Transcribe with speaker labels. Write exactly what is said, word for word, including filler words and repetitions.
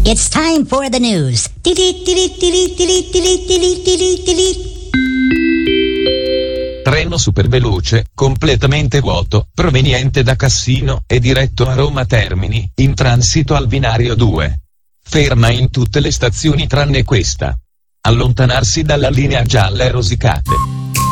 Speaker 1: It's time for the news.
Speaker 2: Treno superveloce, completamente vuoto, proveniente da Cassino e diretto a Roma Termini, in transito al binario due. Ferma in tutte le stazioni tranne questa. Allontanarsi dalla linea gialla e rosicate.